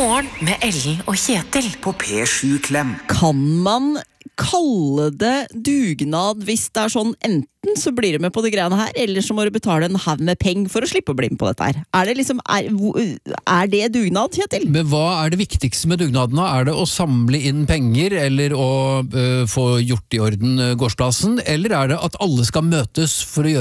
Morgen med Ellen og Kjetil på P7 Klem. Kan man kalle det dugnad hvis det sånn enten så blir du med på det greiene her, eller så må du betale en haug med penger for å slippe å bli med på dette her? Er det liksom, er det dugnad, Kjetil? Men hva det viktigste med dugnaden da? Det å samle inn penger, eller å få gjort i orden gårdsplassen, eller det at alle skal møtes for å gjøre